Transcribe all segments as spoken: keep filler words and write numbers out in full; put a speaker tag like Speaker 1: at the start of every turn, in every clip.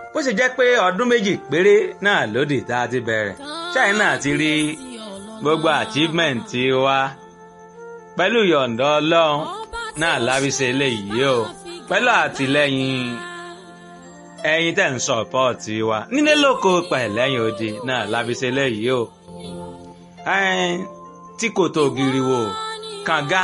Speaker 1: bó ṣe jẹ́ pé ọdún méjì péré náà lódì tá a ti bẹ̀rẹ̀ ṣáà náà ti rí gbogbo achievement wa pẹ̀lú yọ̀ǹda Ọlọ́run náà lábísẹ̀ eléyìí o pẹ̀lú àtìlẹ́yìn ẹ̀yin tẹ̀ ń sọ̀pọ̀tì wa nílé lóko pẹ̀lẹ́yìn odi náà lábísẹ̀ eléyìí o tí kò tó gírí wo kànga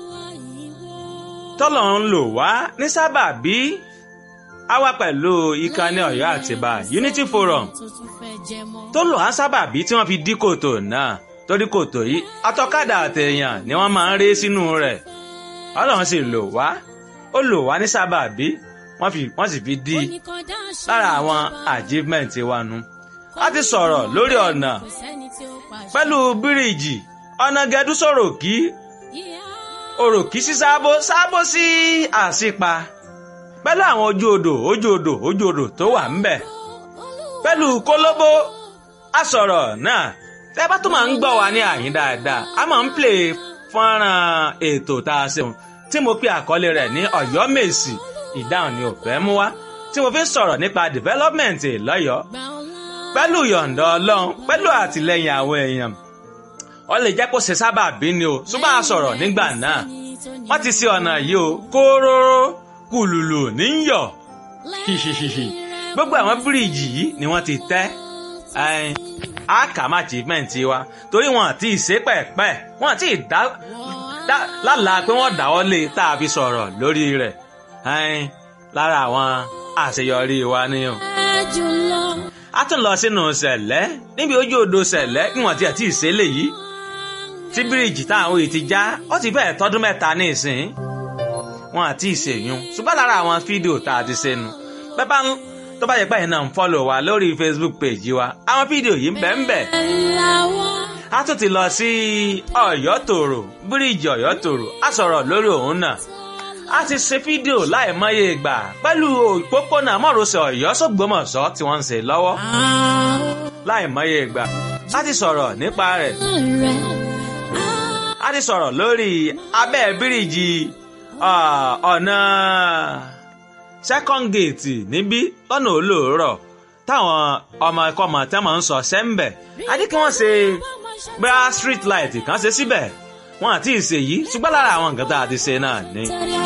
Speaker 1: tọ́lọ̀ ń lò wá ní sábàbí a wá pẹ̀lú ìkànnì Ọ̀yọ́ Àtìbà Unity Forum tó lò á sábàbí tí wọ́n fi dí kòtò náà torí kòtò yìí atọ́kadà àtẹ̀yàn ni wọ́n máa ń ré sínú rẹ̀ Ọlọ́run sì lò wá ó lò wá ní sábàbí wọ́n sì fi dí lára àwọn achievement wa nu. a ti sọ̀rọ̀ lórí ọ̀nà pẹ̀lú bíríìjì ọ̀nà gẹ̀dú sọ̀rọ̀kí òròkí sí sábó sábó sí àsìpa pẹ̀lú àwọn ojú odò ojú odò ojú odò tó wà ńbẹ̀ pẹ̀lú kólóbó a sọ̀rọ̀ náà tẹ́ bá tó máa ń gbọ́ wa ní àyín dáadáa a máa ń play fọ́nrán ètò tá a ṣeun tí mo pe àkọlé rẹ̀ ní Ọ̀yọ́ Mèsì ìdáhùn ni ò fẹ́ mú wá tí mo fi ń sọ̀rọ̀ nípa development lọ́yọ̀ọ́ pẹ̀lú yọ̀ǹda Ọlọ́run pẹ̀lú àtìlẹ́yìn àwọn èèyàn ó lè jẹ́ kó ṣe sábà bí ni o ṣùgbọ́n a sọ̀rọ̀ nígbà náà wọ́n ti ṣe ọ̀nà yìí o kóróró kùlùlù níyọ̀ hihihihi gbogbo àwọn bíríìjì yìí ni wọ́n ti tẹ́ àkàmà achievement wa torí wọn àti ìṣe pẹ̀pẹ̀ wọn àti ìdá lálàá pé wọ́n dáwọ́ lé tá a fi sọ̀rọ̀ lórí rẹ̀ lára àwọn àṣeyọrí wa ni o. a tún lọ sínú Sẹ̀lẹ́ níbi ojú odò Sẹ̀lẹ́ níwọ̀n tí àti ìṣe lè yí tí bíríìjì táwọn òye ti já ó ti fẹ́ẹ̀ tọ́dún mẹ́ta ní ìsìn wọn àti ìṣèyún ṣùgbọ́n lára àwọn fídíò tá a ti ṣe nu bẹ́ẹ̀ ń tó bá yẹ pé ẹ̀yin náà ń fọ́lọ̀ wa lórí Facebook page wa àwọn fídíò yìí ń bẹ ń bẹ. a tún ti lọ sí Ọ̀yọ́ Tòrò bíríìjì Ọ̀yọ́ Tòrò a sọ̀rọ̀ lórí òun náà a ti ṣe fídíò láìmọye ìgbà pẹ̀lú òpópónà márosẹ̀ Ọ̀yọ́ s'Ògbómọ̀ṣọ́ tí wọ́n ń ṣe lọ́wọ́ láìmọye ìgbà a ti sọ̀rọ̀ nípa rẹ̀ a ti sọ̀rọ̀ lórí abẹ́ bíríìjì ọ̀nà second gate níbí lọ́nà olóòrọ̀ táwọn ọmọ ẹ̀kọ́ ọmọ tẹ́ máa ń sọ sẹ́ńbẹ̀ adé kí wọ́n ṣe bra street light kan ṣe síbẹ̀ wọn àti ìṣèyí ṣùgbọ́n lára àwọn nǹkan tá a ti ṣe náà ni.